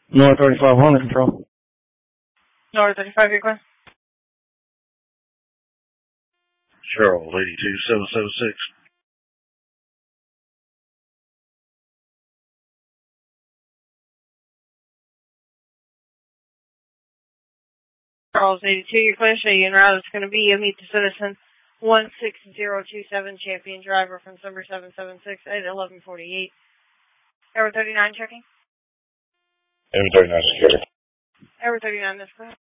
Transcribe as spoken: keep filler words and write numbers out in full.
North thirty-five hundred control. North thirty-five, your question? Cheryl, eighty-two seven seven six. Charles, eighty-two, your question, en route is going to be a Meet the Citizen one six zero two seven champion driver from number seven seven six at eleven forty-eight. Air thirty-nine checking. Air thirty-nine security. Air thirty-nine, that's correct.